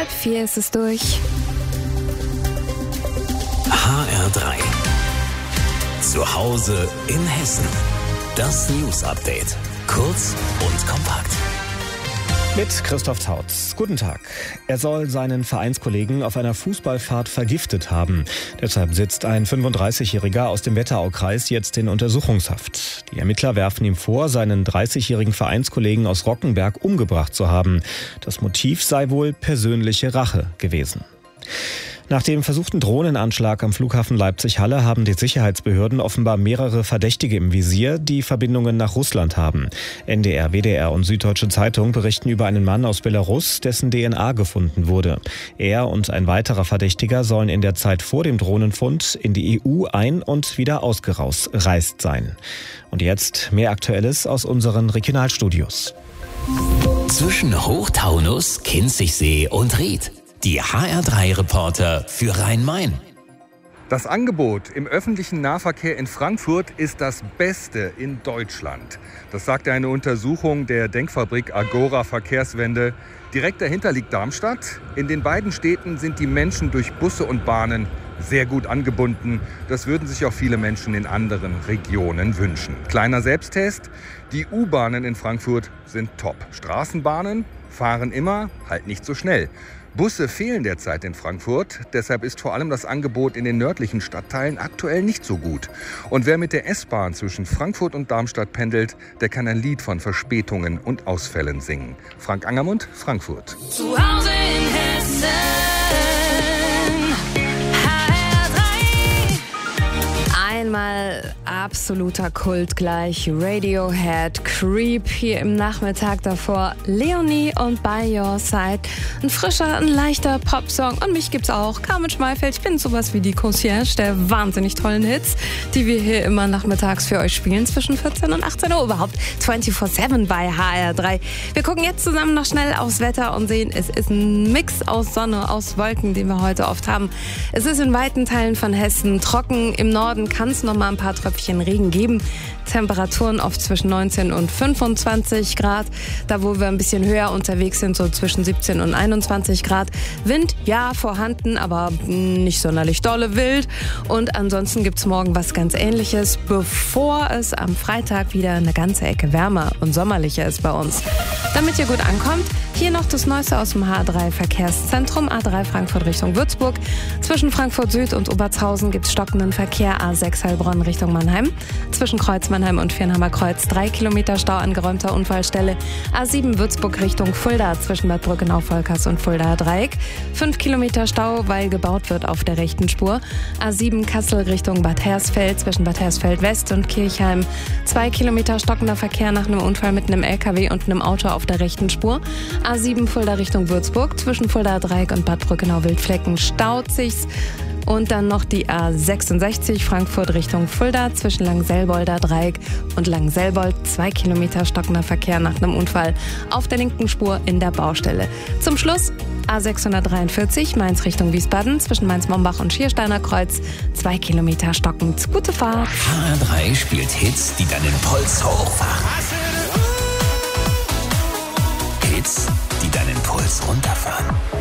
4 ist es durch. HR3. Zu Hause in Hessen. Das News-Update. Kurz und kompakt. Mit Christoph Tautz. Guten Tag. Er soll seinen Vereinskollegen auf einer Fußballfahrt vergiftet haben. Deshalb sitzt ein 35-Jähriger aus dem Wetteraukreis jetzt in Untersuchungshaft. Die Ermittler werfen ihm vor, seinen 30-jährigen Vereinskollegen aus Rockenberg umgebracht zu haben. Das Motiv sei wohl persönliche Rache gewesen. Nach dem versuchten Drohnenanschlag am Flughafen Leipzig-Halle haben die Sicherheitsbehörden offenbar mehrere Verdächtige im Visier, die Verbindungen nach Russland haben. NDR, WDR und Süddeutsche Zeitung berichten über einen Mann aus Belarus, dessen DNA gefunden wurde. Er und ein weiterer Verdächtiger sollen in der Zeit vor dem Drohnenfund in die EU ein- und wieder ausgereist sein. Und jetzt mehr Aktuelles aus unseren Regionalstudios. Zwischen Hochtaunus, Kinzigsee und Ried. Die HR3-Reporter für Rhein-Main. Das Angebot im öffentlichen Nahverkehr in Frankfurt ist das beste in Deutschland. Das sagte eine Untersuchung der Denkfabrik Agora Verkehrswende. Direkt dahinter liegt Darmstadt. In den beiden Städten sind die Menschen durch Busse und Bahnen sehr gut angebunden. Das würden sich auch viele Menschen in anderen Regionen wünschen. Kleiner Selbsttest: Die U-Bahnen in Frankfurt sind top. Straßenbahnen fahren immer, halt nicht so schnell. Busse fehlen derzeit in Frankfurt, deshalb ist vor allem das Angebot in den nördlichen Stadtteilen aktuell nicht so gut. Und wer mit der S-Bahn zwischen Frankfurt und Darmstadt pendelt, der kann ein Lied von Verspätungen und Ausfällen singen. Frank Angermund, Frankfurt. Zu Hause in Hessen. Einmal absoluter Kult gleich. Radiohead, Creep, hier im Nachmittag davor Leonie und By Your Side. Ein frischer, ein leichter Popsong. Und mich gibt's auch, Carmen Schmeifeld. Ich bin sowas wie die Concierge der wahnsinnig tollen Hits, die wir hier immer nachmittags für euch spielen, zwischen 14 und 18 Uhr. Überhaupt 24/7 bei HR3. Wir gucken jetzt zusammen noch schnell aufs Wetter und sehen, es ist ein Mix aus Sonne, aus Wolken, den wir heute oft haben. Es ist in weiten Teilen von Hessen trocken. Im Norden kann es noch mal ein paar Tröpfchen Regen geben. Temperaturen oft zwischen 19 und 25 Grad. Da, wo wir ein bisschen höher unterwegs sind, so zwischen 17 und 21 Grad. Wind, ja, vorhanden, aber nicht sonderlich dolle wild. Und ansonsten gibt es morgen was ganz Ähnliches, bevor es am Freitag wieder eine ganze Ecke wärmer und sommerlicher ist bei uns. Damit ihr gut ankommt, hier noch das Neueste aus dem H3 Verkehrszentrum. A3 Frankfurt Richtung Würzburg. Zwischen Frankfurt Süd und Obertshausen gibt es stockenden Verkehr. A6 Heilbronn Richtung Mannheim. Zwischen Kreuz Mannheim und Viernhammer Kreuz 3 Kilometer Stau an geräumter Unfallstelle. A7 Würzburg Richtung Fulda zwischen Bad Brückenau-Volkers und Fuldaer Dreieck. 5 Kilometer Stau, weil gebaut wird auf der rechten Spur. A7 Kassel Richtung Bad Hersfeld zwischen Bad Hersfeld West und Kirchheim. 2 Kilometer stockender Verkehr nach einem Unfall mit einem LKW und einem Auto auf der rechten Spur. A7 Fulda Richtung Würzburg zwischen Fuldaer Dreieck und Bad Brückenau-Wildflecken staut sich's. Und dann noch die A66 Frankfurt Richtung Fulda zwischen Langselbolder Dreieck und Langselbold. 2 Kilometer stockender Verkehr nach einem Unfall auf der linken Spur in der Baustelle. Zum Schluss A643 Mainz Richtung Wiesbaden zwischen Mainz-Mombach und Schiersteiner Kreuz. 2 Kilometer stockend. Gute Fahrt. HR3 spielt Hits, die deinen Puls hochfahren. Hits, die deinen Puls runterfahren.